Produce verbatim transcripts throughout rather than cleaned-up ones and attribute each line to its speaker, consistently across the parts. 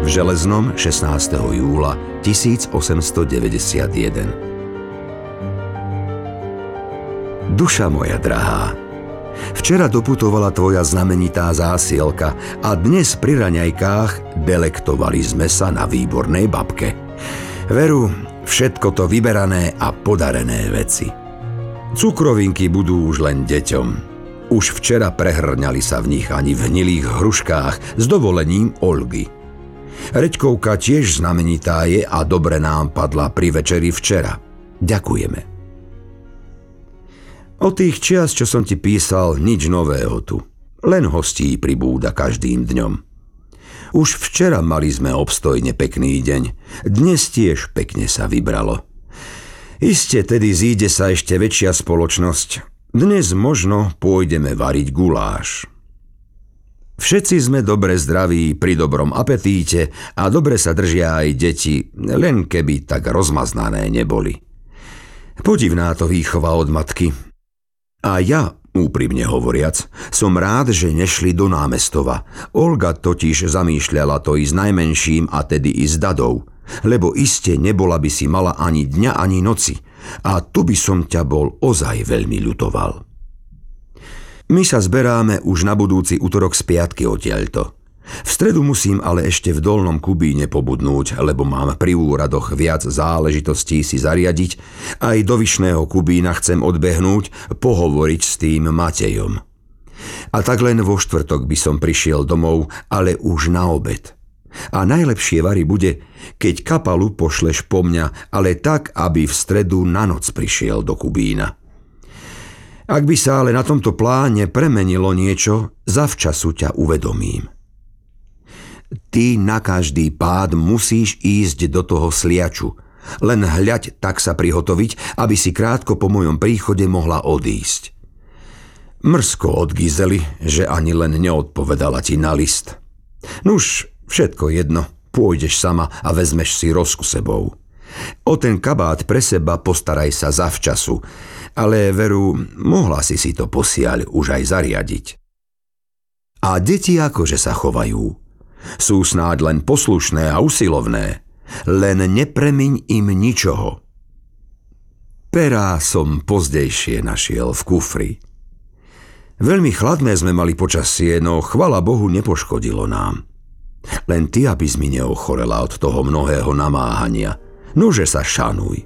Speaker 1: v Železnom šestnásteho júla tisícosemstodeväťdesiatjeden. Duša moja drahá, včera doputovala tvoja znamenitá zásielka a dnes pri raňajkách delektovali sme sa na výbornej babke. Veru, všetko to vyberané a podarené veci. Cukrovinky budú už len deťom. Už včera prehrňali sa v nich ani v hnilých hruškách s dovolením Olgy. Reďkovka tiež znamenitá je a dobre nám padla pri večeri včera. Ďakujeme. O tých čias, čo som ti písal, nič nového tu. Len hostí pribúda každým dňom. Už včera mali sme obstojne pekný deň. Dnes tiež pekne sa vybralo. Iste tedy zíde sa ešte väčšia spoločnosť. Dnes možno pôjdeme variť guláš. Všetci sme dobre zdraví, pri dobrom apetíte a dobre sa držia aj deti, len keby tak rozmaznané neboli. Podivná to výchova od matky. A ja, úprimne hovoriac, som rád, že nešli do námestova. Olga totiž zamýšľala to i s najmenším a tedy i s Dadou, lebo iste nebola by si mala ani dňa, ani noci. A tu by som ťa bol ozaj veľmi ľutoval. My sa zberáme už na budúci utorok z piatky odtiaľto. V stredu musím ale ešte v Dolnom Kubíne pobudnúť, lebo mám pri úradoch viac záležitostí si zariadiť. Aj do Vyšného Kubína chcem odbehnúť, pohovoriť s tým Matejom. A tak len vo štvrtok by som prišiel domov, ale už na obed. A najlepšie vari bude, keď kapalu pošleš po mňa, ale tak, aby v stredu na noc prišiel do Kubína. Ak by sa ale na tomto pláne premenilo niečo, zavčasu ťa uvedomím. Ty na každý pád musíš ísť do toho Sliaču. Len hľaď tak sa prihotoviť, aby si krátko po mojom príchode mohla odísť. Mrzko od Gizely, že ani len neodpovedala ti na list. Nuž, všetko jedno, pôjdeš sama a vezmeš si Rozku sebou. O ten kabát pre seba postaraj sa zavčasu, ale veru, mohla si si to posiaľ už aj zariadiť. A deti akože sa chovajú? Sú snáď len poslušné a usilovné, len nepremiň im ničoho. Perá som pozdejšie našiel v kufri. Veľmi chladné sme mali počasie, no chvala Bohu nepoškodilo nám. Len ty, aby mi neochorela od toho mnohého namáhania. Nože sa šanuj.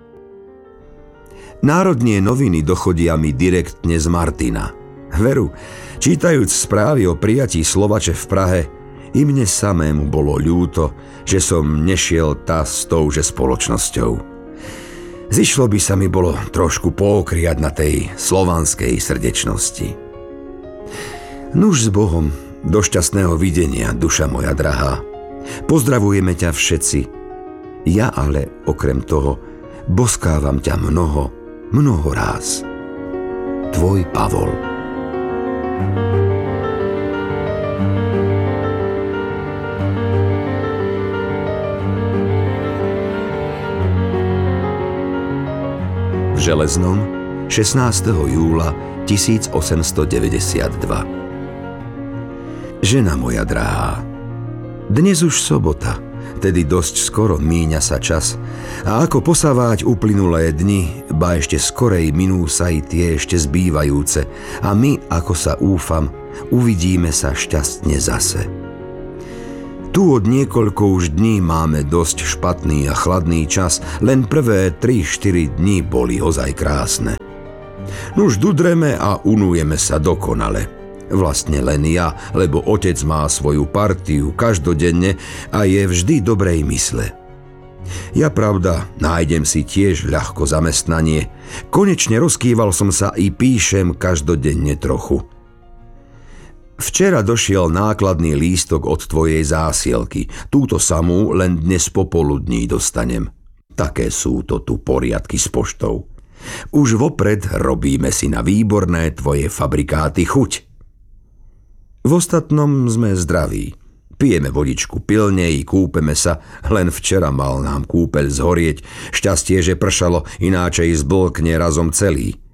Speaker 1: Národnie noviny dochodia mi direktne z Martina. Veru, čítajúc správy o prijatí Slovače v Prahe, i mne samému bolo ľúto, že som nešiel tá s touže spoločnosťou. Zišlo by sa mi bolo trošku pookriať na tej slovanskej srdečnosti. Nuž s Bohom, do šťastného videnia, duša moja drahá. Pozdravujeme ťa všetci. Ja ale, okrem toho, boskávam ťa mnoho, mnoho ráz. Tvoj Pavol. V Železnom šestnásteho júla tisícosemstodeväťdesiatdva. Žena moja drahá, dnes už sobota, tedy dosť skoro míňa sa čas a ako posávať uplynulé dni, ba ešte skorej minú sa i tie ešte zbývajúce a my, ako sa úfam, uvidíme sa šťastne zase. Tu od niekoľko už dní máme dosť špatný a chladný čas, len prvé tri štyri dni boli ozaj krásne. Nuž dudreme a unujeme sa dokonale. Vlastne len ja, lebo otec má svoju partiu každodenne a je vždy dobrej mysle. Ja pravda, nájdem si tiež ľahko zamestnanie. Konečne rozkýval som sa i píšem každodenne trochu. Včera došiel nákladný lístok od tvojej zásielky. Túto samú len dnes popoludní dostanem. Také sú to tu poriadky s poštou. Už vopred robíme si na výborné tvoje fabrikáty chuť. V ostatnom sme zdraví. Pijeme vodičku pilne i kúpeme sa, len včera mal nám kúpeľ zhorieť. Šťastie, že pršalo, ináč i zblkne razom celý.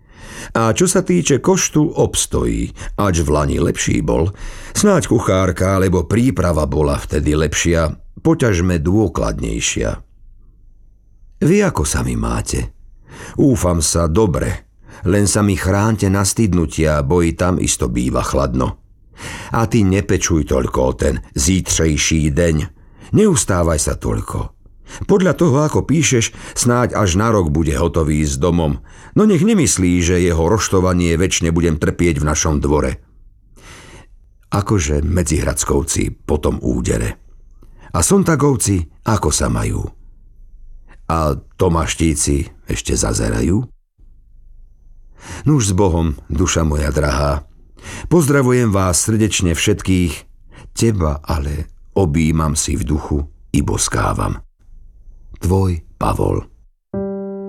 Speaker 1: A čo sa týče koštu, obstojí, ač v lani lepší bol. Snáď kuchárka, lebo príprava bola vtedy lepšia, poťažme dôkladnejšia. Vy ako sa mi máte? Úfam sa dobre, len sa mi chránte na stydnutia, bo i tam isto býva chladno. A ty nepečuj toľko o ten zítřejší deň, neustávaj sa toľko. Podľa toho, ako píšeš, snáď až na rok bude hotový s domom, no nech nemyslí, že jeho roštovanie večne budem trpieť v našom dvore. Akože Medzihradskovci po tom údere. A Sontagovci ako sa majú? A Tomaštíci ešte zazerajú? Nuž s Bohom, duša moja drahá. Pozdravujem vás srdečne všetkých, teba ale objímam si v duchu i boskávam. Tvoj Pavol.